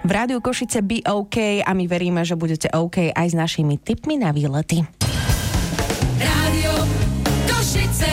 V Rádiu Košice Be OK a my veríme, že budete OK aj s našimi tipmi na výlety. Rádio Košice.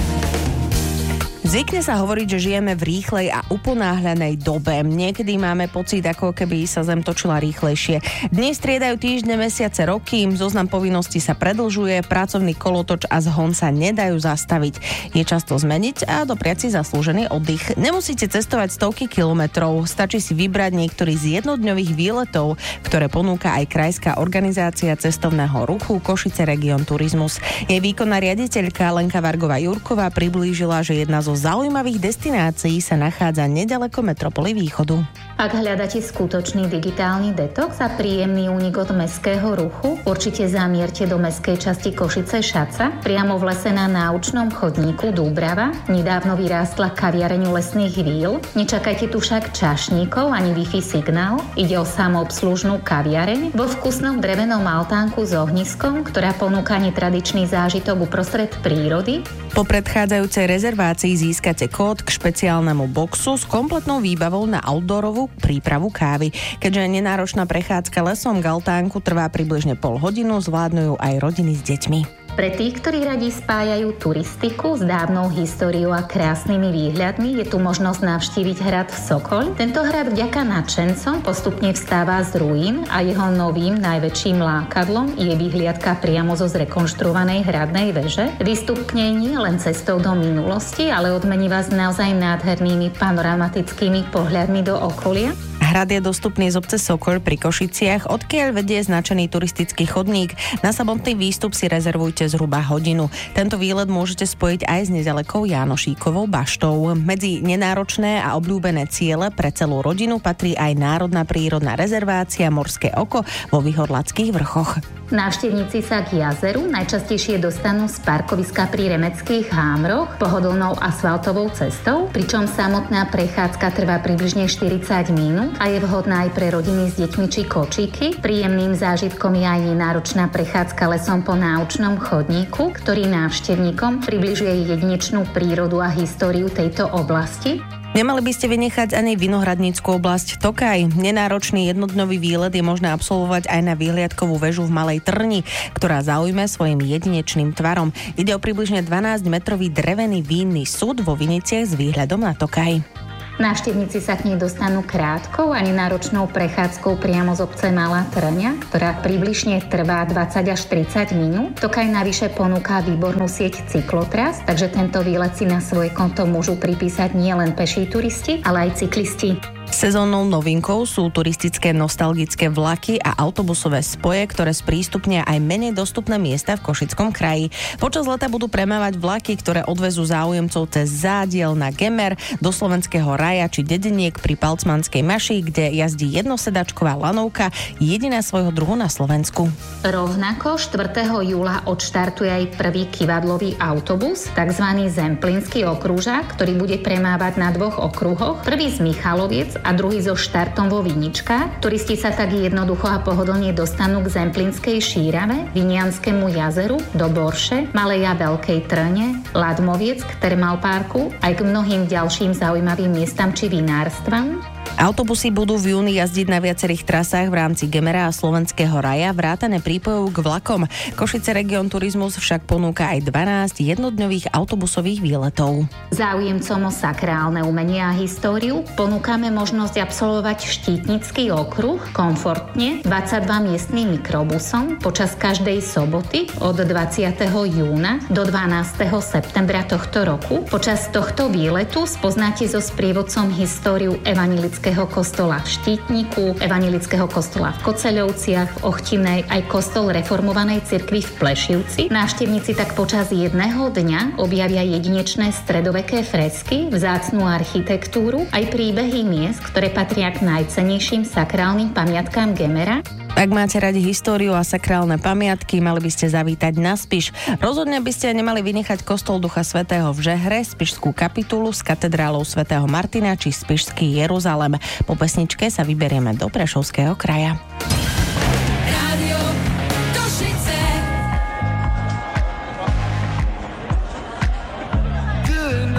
Zvykne sa hovoriť, že žijeme v rýchlej a uponáhľanej dobe. Niekedy máme pocit, ako keby sa zem točila rýchlejšie. Dnes striedajú týždne, mesiace, roky, zoznam povinností sa predlžuje, pracovný kolotoč a zhon sa nedajú zastaviť. Je čas to zmeniť a dopriať si zaslúžený oddych. Nemusíte cestovať stovky kilometrov, stačí si vybrať niektorý z jednodňových výletov, ktoré ponúka aj Krajská organizácia cestovného ruchu Košice Region Turizmus. Jej výkonná riaditeľka Lenka Vargová-Jurková priblížila, že jedna zo zaujímavých destinácií sa nachádza nedaleko metropoly Východu. Ak hľadáte skutočný digitálny detox a príjemný únik od mestského ruchu, určite zamierte do mestskej časti Košice Šaca, priamo v lese na náučnom chodníku Dúbrava. Nedávno vyrástla kaviareň Lesných víl. Nečakajte tu však čašníkov ani Wi-Fi signál. Ide o samoobslužnú kaviareň vo vkusnom drevenom altánku s ohniskom, ktorá ponúka netradičný zážitok uprostred prírody. Po predchádzajúcej rezervácii získate kód k špeciálnemu boxu s kompletnou výbavou na outdoorovú prípravu kávy. Keďže nenáročná prechádzka lesom k altánku trvá približne pol hodinu, zvládnu ju aj rodiny s deťmi. Pre tých, ktorí radi spájajú turistiku s dávnou históriou a krásnymi výhľadmi, je tu možnosť navštíviť hrad Sokoľ. Tento hrad vďaka nadšencom postupne vstáva z ruín a jeho novým najväčším lákadlom je vyhliadka priamo zo zrekonštruovanej hradnej veže. Výstup k nej nie len cestou do minulosti, ale odmení vás naozaj nádhernými panoramatickými pohľadmi do okolia. Hrad je dostupný z obce Sokoľ pri Košiciach, odkiaľ vedie značený turistický chodník. Na samotný výstup si rezervujte zhruba hodinu. Tento výlet môžete spojiť aj s nedalekou Jánošíkovou baštou. Medzi nenáročné a obľúbené ciele pre celú rodinu patrí aj národná prírodná rezervácia Morské oko vo Vyhodlackých vrchoch. Návštevníci sa k jazeru najčastejšie dostanú z parkoviska pri Remeckých Hámroch pohodlnou asfaltovou cestou, pričom samotná prechádzka trvá približne 40 minút a je vhodná aj pre rodiny s deťmi či kočíky. Príjemným zážitkom je aj nenáročná prechádzka lesom po náučnom chodníku, ktorý návštevníkom približuje jedinečnú prírodu a históriu tejto oblasti. Nemali by ste vynechať ani Vinohradnícku oblasť Tokaj. Nenáročný jednodňový výlet je možné absolvovať aj na výhliadkovú väžu v Malej Trni, ktorá zaujme svojim jedinečným tvarom. Ide o približne 12-metrový drevený vínny súd vo Viniciach s výhľadom na Tokaj. Návštevníci sa k nej dostanú krátkou a nenáročnou prechádzkou priamo z obce Malá Trňa, ktorá približne trvá 20 až 30 minút. Tokaj navyše ponúka výbornú sieť cyklotras, takže tento výlet si na svoje konto môžu pripísať nielen peší turisti, ale aj cyklisti. Sezónnou novinkou sú turistické nostalgické vlaky a autobusové spoje, ktoré sprístupnia aj menej dostupné miesta v Košickom kraji. Počas leta budú premávať vlaky, ktoré odvezú záujemcov cez Zádiel na Gemer, do Slovenského raja či Dedeniek pri Palcmanskej Maši, kde jazdí jednosedačková lanovka, jediná svojho druhu na Slovensku. Rovnako 4. júla odštartuje aj prvý kyvadlový autobus, tzv. Zemplínsky okrúžak, ktorý bude premávať na dvoch okruhoch. Prvý z Michaloviec a druhý so štartom vo Viničkách. Turisti sa tak jednoducho a pohodlne dostanú k Zemplínskej Šírave, Vinianskému jazeru, do Borše, Malej a Veľkej Trne, Ladmoviec k Termalparku, aj k mnohým ďalším zaujímavým miestam či vinárstvam. Autobusy budú v júni jazdiť na viacerých trasách v rámci Gemera a Slovenského raja, vrátane prípojov k vlakom. Košice Region Turizmus však ponúka aj 12 jednodňových autobusových výletov. Záujemcom o sakrálne umenie a históriu ponúkame možnosť absolvovať štítnický okruh komfortne 22 miestnym mikrobusom počas každej soboty od 20. júna do 12. septembra tohto roku. Počas tohto výletu spoznáte so sprievodcom históriu evanjelického kostola v Štítniku, evanjelického kostola v Koceľovciach, v Ochtimnej, aj kostol reformovanej cirkvi v Plešivci. Návštevníci tak počas jedného dňa objavia jedinečné stredoveké fresky, vzácnu architektúru, aj príbehy miest, ktoré patria k najcennejším sakrálnym pamiatkám Gemera. Ak máte radi históriu a sakrálne pamiatky, mali by ste zavítať na Spiš. Rozhodne by ste nemali vynechať kostol Ducha Svätého v Žehre, Spišskú kapitulu s katedrálou svätého Martina či Spišský Jeruzalem. Po pesničke sa vyberieme do Prešovského kraja.